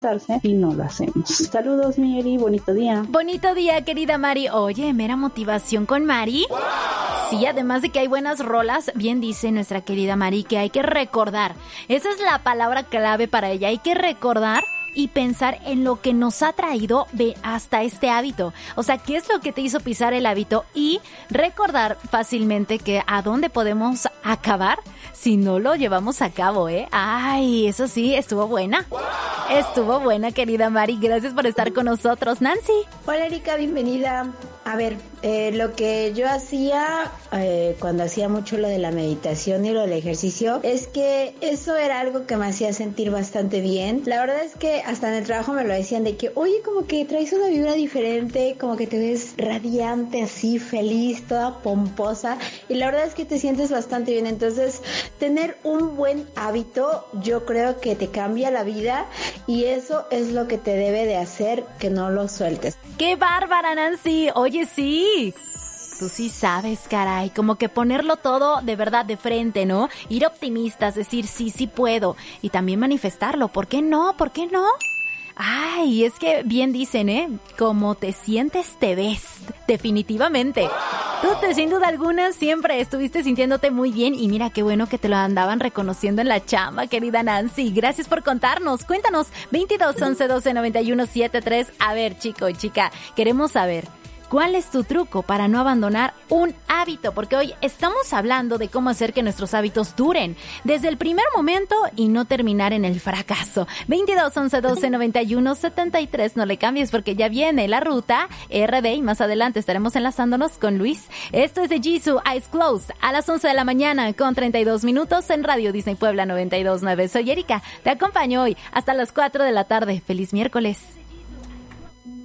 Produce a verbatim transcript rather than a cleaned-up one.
y no lo hacemos. Saludos, mi Eri, bonito día. Bonito día, querida Mari. Oye, mera motivación con Mari. ¡Wow! Sí, además de que hay buenas rolas, bien dice nuestra querida Mari que hay que recordar. Esa es la palabra clave para ella. Hay que recordar y pensar en lo que nos ha traído hasta este hábito. O sea, ¿qué es lo que te hizo pisar el hábito? Y recordar fácilmente que a dónde podemos acabar si no lo llevamos a cabo, ¿eh? Ay, eso sí, estuvo buena. Estuvo buena, querida Mari. Gracias por estar con nosotros. Nancy. Hola, Erika, bienvenida. A ver, eh, lo que yo hacía eh, cuando hacía mucho lo de la meditación y lo del ejercicio, es que eso era algo que me hacía sentir bastante bien. La verdad es que hasta en el trabajo me lo decían de que, oye, como que traes una vibra diferente, como que te ves radiante, así, feliz, toda pomposa, y la verdad es que te sientes bastante bien. Entonces, tener un buen hábito, yo creo que te cambia la vida, y eso es lo que te debe de hacer que no lo sueltes. ¡Qué bárbara, Nancy! Oye, sí. Tú sí sabes, caray, como que ponerlo todo de verdad de frente, ¿no? Ir optimistas, decir sí, sí puedo. Y también manifestarlo. ¿Por qué no? ¿Por qué no? Ay, es que bien dicen, ¿eh? Como te sientes, te ves. Definitivamente. Tú, te, sin duda alguna, siempre estuviste sintiéndote muy bien. Y mira qué bueno que te lo andaban reconociendo en la chamba, querida Nancy. Gracias por contarnos. Cuéntanos, veintidós, once, doce, noventa y uno, setenta y tres. A ver, chico y chica, queremos saber, ¿cuál es tu truco para no abandonar un hábito? Porque hoy estamos hablando de cómo hacer que nuestros hábitos duren desde el primer momento y no terminar en el fracaso. veintidós, once, doce, noventa y uno, setenta y tres. No le cambies porque ya viene la ruta R D y más adelante estaremos enlazándonos con Luis. Esto es de Jisoo, Eyes Closed, a las once de la mañana con treinta y dos minutos en Radio Disney Puebla noventa y dos punto nueve. Soy Erika, te acompaño hoy hasta las cuatro de la tarde. ¡Feliz miércoles!